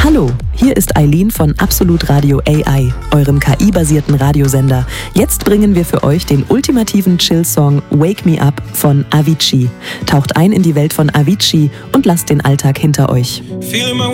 Hallo, hier ist Eileen von Absolut Radio AI, eurem KI-basierten Radiosender. Jetzt bringen wir für euch den ultimativen Chill-Song Wake Me Up von Avicii. Taucht ein in die Welt von Avicii und lasst den Alltag hinter euch. Feeling my